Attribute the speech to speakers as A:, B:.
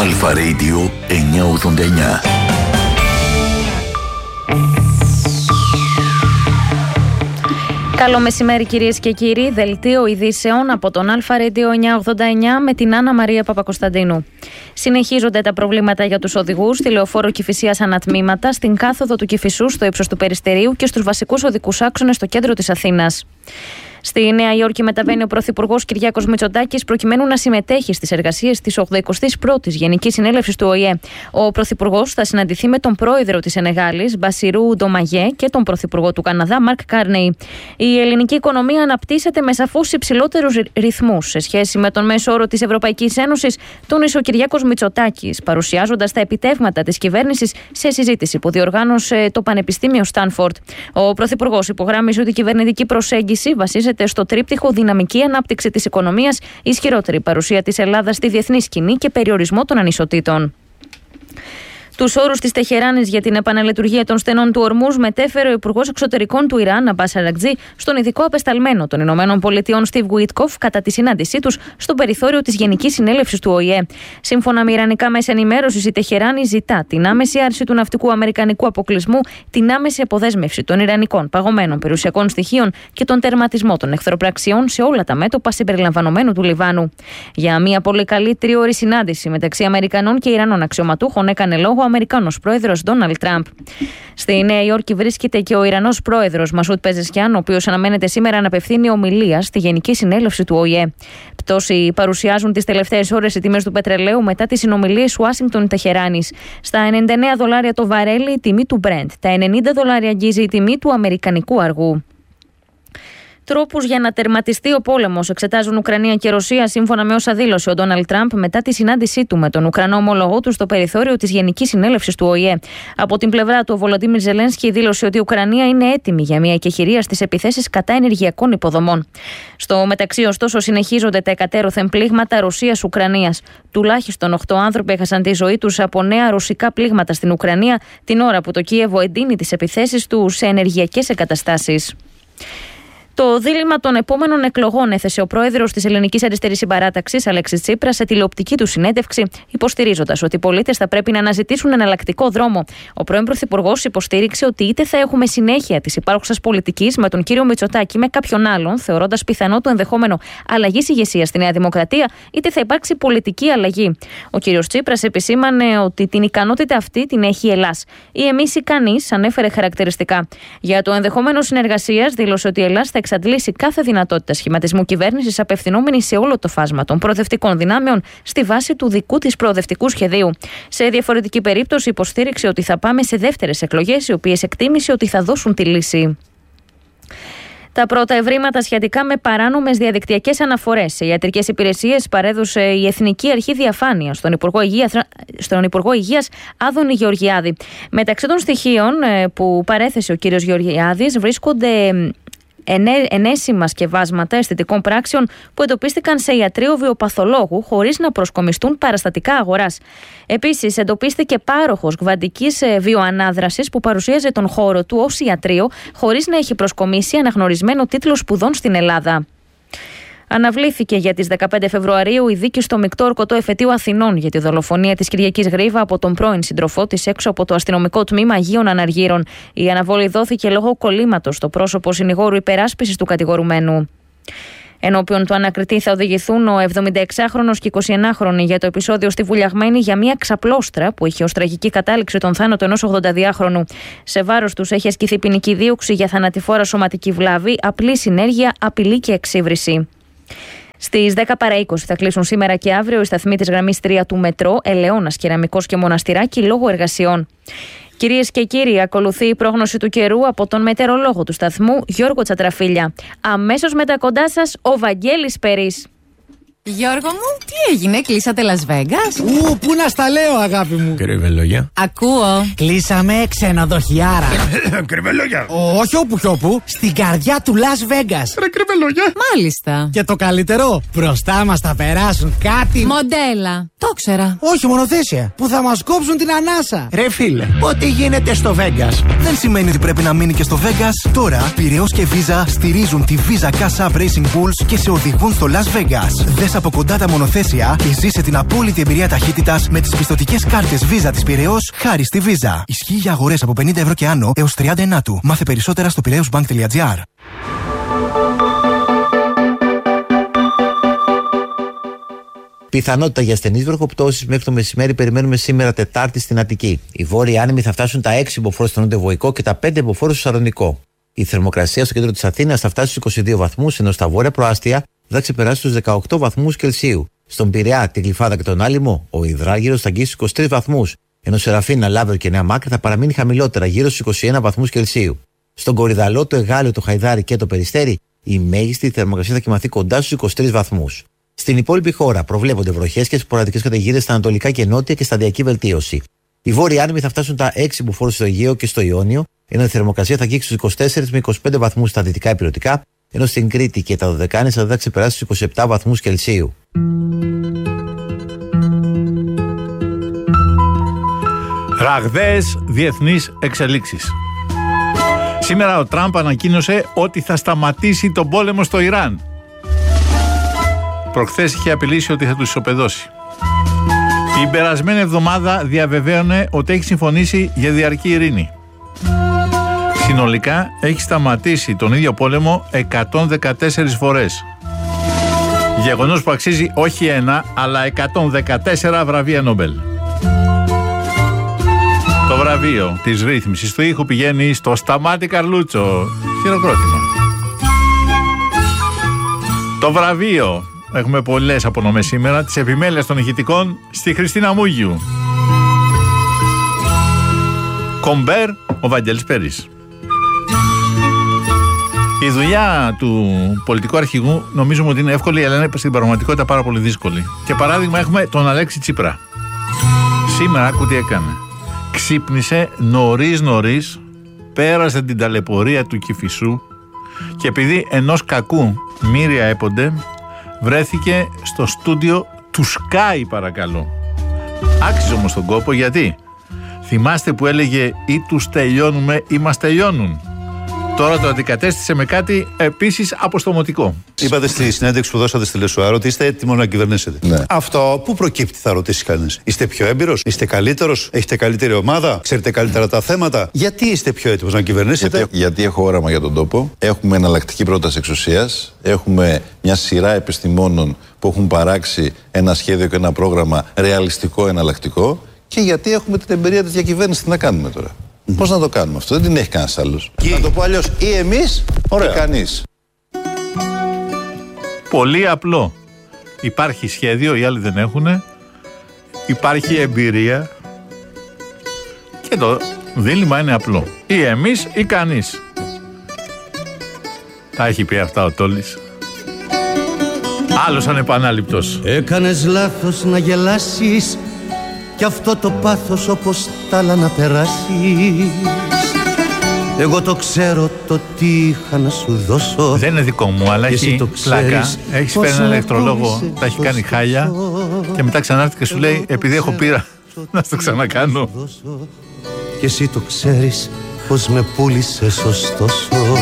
A: Αλφα Radio 989.
B: Καλό μεσημέρι κυρίες και κύριοι, δελτίο ειδήσεων από τον Αλφα Radio 989 με την Άννα Μαρία Παπακοσταντίνου. Συνεχίζονται τα προβλήματα για τους οδηγούς στη λεωφόρο Κηφισίας ανατμήματα, στην κάθοδο του Κηφισού στο ύψος του Περιστερίου και στους βασικούς οδικούς άξονες στο κέντρο της Αθήνας. Στη Νέα Υόρκη μεταβαίνει ο Πρωθυπουργός Κυριάκος Μητσοτάκης προκειμένου να συμμετέχει στις εργασίες της 81ης Γενικής Συνέλευσης του ΟΗΕ. Ο Πρωθυπουργός θα συναντηθεί με τον πρόεδρο της Σενεγάλης, Μπασιρού Ντομαγέ, και τον Πρωθυπουργό του Καναδά, Μαρκ Κάρνεϊ. Η ελληνική οικονομία αναπτύσσεται με σαφώς υψηλότερους ρυθμούς σε σχέση με τον μέσο όρο της Ευρωπαϊκής Ένωσης, τόνισε ο Κυριάκος Μητσοτάκης, παρουσιάζοντας τα επιτεύγματα της κυβέρνησης σε συζήτηση που διοργάνωσε το Πανεπιστήμιο Στάνφορντ. Ο Πρωθυπουργός υπογράμμισε ότι η κυβερνητική προσέγγιση βασίζεται στο τρίπτυχο δυναμική ανάπτυξη της οικονομίας, ισχυρότερη παρουσία της Ελλάδας στη διεθνή σκηνή και περιορισμό των ανισοτήτων. Τους όρους της Τεχεράνης για την επαναλειτουργία των στενών του Ορμούζ μετέφερε ο Υπουργός Εξωτερικών του Ιράν, Αμπάς Αρακτζή, στον ειδικό απεσταλμένο των Ηνωμένων Πολιτειών, Στιβ Γουίτκοφ, κατά τη συνάντησή τους στο περιθώριο της Γενικής Συνέλευσης του ΟΗΕ. Σύμφωνα με ιρανικά μέσα ενημέρωσης, η Τεχεράνη ζητά την άμεση άρση του ναυτικού αμερικανικού αποκλεισμού, την άμεση αποδέσμευση των ιρανικών παγωμένων περιουσιακών στοιχείων και τον τερματισμό των εχθροπραξιών σε όλα τα μέτωπα συμπεριλαμβανομένου του Λιβάνου. Για μια πολύ καλή τριώρη συνάντηση μεταξύ Αμερικανών και Ιρανών αξιωματούχων έκανε λόγο ο Αμερικάνος πρόεδρος Ντόναλντ Τραμπ. Στη Νέα Υόρκη βρίσκεται και ο Ιρανός πρόεδρος Μασούτ Πεζεσκιάν, ο οποίος αναμένεται σήμερα να απευθύνει ομιλία στη Γενική Συνέλευση του ΟΗΕ. Πτώση παρουσιάζουν τις τελευταίες ώρες οι τιμές του πετρελαίου μετά τις συνομιλίες Ουάσιγκτον-Τεχεράνης. Στα $99 το βαρέλι η τιμή του Brent, τα $90 αγγίζει η τιμή του αμερικανικού αργού. Τρόπους για να τερματιστεί ο πόλεμος εξετάζουν Ουκρανία και Ρωσία, σύμφωνα με όσα δήλωσε ο Ντόναλντ Τραμπ μετά τη συνάντησή του με τον Ουκρανό ομόλογό του στο περιθώριο της Γενικής Συνέλευσης του ΟΗΕ. Από την πλευρά του, ο Βολοντίμιρ Ζελένσκι δήλωσε ότι η Ουκρανία είναι έτοιμη για μια εκεχηρία στις επιθέσεις κατά ενεργειακών υποδομών. Στο μεταξύ, ωστόσο, συνεχίζονται τα εκατέρωθεν πλήγματα Ρωσίας-Ουκρανίας. Τουλάχιστον 8 άνθρωποι έχασαν τη ζωή τους από νέα ρωσικά πλήγματα στην Ουκρανία, την ώρα που το Κίεβο εντείνει τις επιθέσεις του σε ενεργειακές εγκαταστάσεις. Το δίλημμα των επόμενων εκλογών έθεσε ο πρόεδρος της Ελληνικής Αριστερής Συμπαράταξης, Αλέξης Τσίπρας, σε τηλεοπτική του συνέντευξη, υποστηρίζοντας ότι οι πολίτες θα πρέπει να αναζητήσουν εναλλακτικό δρόμο. Ο πρώην Πρωθυπουργός υποστήριξε ότι είτε θα έχουμε συνέχεια της υπάρχουσας πολιτικής με τον κύριο Μητσοτάκη με κάποιον άλλον, θεωρώντας πιθανό το ενδεχόμενο αλλαγής ηγεσίας στη Νέα Δημοκρατία, είτε θα υπάρξει πολιτική αλλαγή. Ο κύριος Τσίπρας επισήμανε ότι την ικανότητα αυτή την έχει η Ελλάς. Η εμείς ικανής, ανέφερε χαρακτηριστικά. Για το ενδεχόμενο συνεργασίας, δήλωσε ότι η Ελλάς θα εξαντλήσει κάθε δυνατότητα σχηματισμού κυβέρνησης, απευθυνόμενη σε όλο το φάσμα των προοδευτικών δυνάμεων στη βάση του δικού της προοδευτικού σχεδίου. Σε διαφορετική περίπτωση, υποστήριξε ότι θα πάμε σε δεύτερες εκλογές, οι οποίες εκτίμησε ότι θα δώσουν τη λύση. Τα πρώτα ευρήματα σχετικά με παράνομες διαδικτυακές αναφορές σε ιατρικές υπηρεσίες παρέδωσε η Εθνική Αρχή Διαφάνειας στον Υπουργό Υγείας Άδωνη Γεωργιάδη. Μεταξύ των στοιχείων που παρέθεσε ο κύριος Γεωργιάδης βρίσκονται ενέσιμα σκευάσματα αισθητικών πράξεων που εντοπίστηκαν σε ιατρείο βιοπαθολόγου χωρίς να προσκομιστούν παραστατικά αγοράς. Επίσης, εντοπίστηκε πάροχος γβαντικής βιοανάδρασης που παρουσίαζε τον χώρο του ως ιατρείο χωρίς να έχει προσκομίσει αναγνωρισμένο τίτλο σπουδών στην Ελλάδα. Αναβλήθηκε για τις 15 Φεβρουαρίου η δίκη στο μεικτό ορκωτό εφετείο Αθηνών για τη δολοφονία της Κυριακής Γρίβα από τον πρώην σύντροφό της έξω από το αστυνομικό τμήμα Αγίων Αναργύρων. Η αναβολή δόθηκε λόγω κολλήματος στο πρόσωπο συνηγόρου υπεράσπισης του κατηγορουμένου. Ενώπιον του ανακριτή θα οδηγηθούν ο 76χρονος και 21χρονοι για το επεισόδιο στη Βουλιαγμένη για μια ξαπλώστρα που είχε ως τραγική κατάληξη τον θάνατο ενός 82χρονου. Σε βάρος τους έχει ασκηθεί ποινική δίωξη για θανατηφόρα σωματική βλάβη, απλή συνέργεια, απειλή και εξύβριση. Στις 10 παρά 20 θα κλείσουν σήμερα και αύριο οι σταθμοί της γραμμής 3 του Μετρό, Ελαιώνας, Κεραμικός και Μοναστηράκι λόγω εργασιών. Κυρίες και κύριοι, ακολουθεί η πρόγνωση του καιρού από τον μετεωρολόγο του σταθμού Γιώργο Τσατραφίλια. Αμέσως μετά κοντά σας ο Βαγγέλης Περής.
C: Γιώργο μου, τι έγινε, κλείσατε Las Vegas?
D: Πού να στα λέω, αγάπη μου.
E: Κρυβελόγια.
C: Ακούω.
D: Κλείσαμε ξενοδοχιάρα.
E: Κρυβελόγια.
D: Όχι όπου κι όπου, στην καρδιά του Las Vegas.
E: Ρε κρυβελόγια.
C: Μάλιστα.
D: Και το καλύτερο, μπροστά μας θα περάσουν κάτι
C: Μοντέλα. Το ξέρα.
D: Όχι, μονοθέσια. Που θα μας κόψουν την ανάσα.
E: Ρε φίλε, ό,τι γίνεται στο Vegas
F: δεν σημαίνει ότι πρέπει να μείνει και στο Vegas. Τώρα, Πειραιώς και Visa στηρίζουν τη Visa Cash App Racing Bulls και σε οδηγούν στο Las Vegas. Δες από κοντά τα μονοθέσια και ζήσε την απόλυτη εμπειρία ταχύτητας με τις πιστωτικές κάρτες Visa της Πειραιώς χάρη στη Visa. Ισχύει για αγορές από 50 ευρώ και άνω έως 39 του. Μάθε περισσότερα στο piraeusbank.gr.
G: Πιθανότητα για ασθενείς βροχοπτώσεις μέχρι το μεσημέρι περιμένουμε σήμερα Τετάρτη στην Αττική. Οι βόρειοι άνεμοι θα φτάσουν τα 6 μποφόρ στο νότιο Βοϊκό και τα 5 μποφόρ στο Σαλονικό. Η θερμοκρασία στο κέντρο της Αθήνας θα φτάσει στους 22 βαθμούς, ενώ στα βόρεια προάστια θα ξεπεράσει τους 18 βαθμούς Κελσίου. Στον Πειραιά, τη Γλυφάδα και τον Άλυμο, ο Ιδράγυρος θα αγγίσει στους 23 βαθμούς, ενώ Σεραφίνα, Λάβρο και Νέα Μάκρη θα παραμείνει χαμηλότερα, γύρω στους 21 βαθμούς Κελσίου. Στον Κορυδαλό, το Εγάλεο, το Χαϊδάρι και το Περιστέρι, η μέγιστη θερμοκρασία θα κοιμαθεί κοντά στους 23 βαθμούς. Στην υπόλοιπη χώρα προβλέπονται βροχές και σποραδικές καταιγίδες στα ανατολικά και νότια και σταδιακή βελτίωση. Οι βόρειοι άνεμοι θα φτάσουν τα 6 μποφόρ στο Αιγαίο και στο Ιόνιο, ενώ η θερμοκρασία θα αγγίξει στους 24 με 25 βαθμούς στα δυτικά ηπειρωτικά, ενώ στην Κρήτη και τα Δωδεκάνησα θα ξεπεράσει στους 27 βαθμούς Κελσίου.
H: Ραγδαίες διεθνείς εξελίξεις. Σήμερα ο Τραμπ ανακοίνωσε ότι θα σταματήσει τον πόλεμο στο Ιράν. Προχθές είχε απειλήσει ότι θα τους ισοπεδώσει. Την περασμένη εβδομάδα διαβεβαίωνε ότι έχει συμφωνήσει για διαρκή ειρήνη. Συνολικά έχει σταματήσει τον ίδιο πόλεμο 114 φορές. Γεγονός που αξίζει όχι ένα, αλλά 114 βραβεία Νόμπελ. Το βραβείο της ρύθμισης του ήχου πηγαίνει στο Σταμάτη Καρλούτσο. Χειροκρότημα. Το βραβείο, έχουμε πολλές απονομές σήμερα, της επιμέλειας των ηχητικών στη Χριστίνα Μούγιου. Κομπέρ, ο Βαγγέλης Πέρης. Η δουλειά του πολιτικού αρχηγού νομίζουμε ότι είναι εύκολη, αλλά είναι στην πραγματικότητα πάρα πολύ δύσκολη. Και παράδειγμα έχουμε τον Αλέξη Τσίπρα. Σήμερα άκου τι έκανε. Ξύπνησε νωρίς, πέρασε την ταλαιπωρία του Κηφισού και επειδή ενός κακού μοίρια έπονται, βρέθηκε στο στούντιο του Sky, παρακαλώ. Άξιζε όμως τον κόπο, γιατί θυμάστε που έλεγε ή τους τελειώνουμε ή μας τελειώνουν. Τώρα το αντικατέστησε με κάτι επίσης αποστομωτικό.
I: Είπατε στη συνέντευξη που δώσατε στη Λεσουάρο ότι είστε έτοιμοι να κυβερνήσετε. Ναι. Αυτό πού προκύπτει, θα ρωτήσει κανείς. Είστε πιο έμπειρος, είστε καλύτερος, έχετε καλύτερη ομάδα, ξέρετε καλύτερα τα θέματα. Γιατί είστε πιο έτοιμος να κυβερνήσετε?
J: Γιατί έχω όραμα για τον τόπο. Έχουμε εναλλακτική πρόταση εξουσίας. Έχουμε μια σειρά επιστημόνων που έχουν παράξει ένα σχέδιο και ένα πρόγραμμα ρεαλιστικό, εναλλακτικό. Και γιατί έχουμε την εμπειρία της διακυβέρνησης. Τι να κάνουμε τώρα? Πώς να το κάνουμε αυτό? Δεν την έχει κανένας άλλος. Να το πω αλλιώς, ή εμείς ή κανείς.
H: Πολύ απλό. Υπάρχει σχέδιο, οι άλλοι δεν έχουν. Υπάρχει εμπειρία. Και το δίλημμα είναι απλό. Ή εμείς ή κανείς. Τα έχει πει αυτά ο Τόλης. Άλλος ανεπανάληπτος.
K: Έκανες λάθος να γελάσεις κι αυτό το πάθος όπως τ' άλλα να περάσεις. Εγώ το ξέρω το τι είχα να σου δώσω.
H: Δεν είναι δικό μου, αλλά έχει πλάκα. Έχεις φέρει ένα ηλεκτρολόγο, τα έχει κάνει χάλια και μετά ξανάρθει και σου λέει επειδή έχω πείρα να το ξανακάνω.
K: Και εσύ το ξέρεις πως με πούλησες ωστόσο.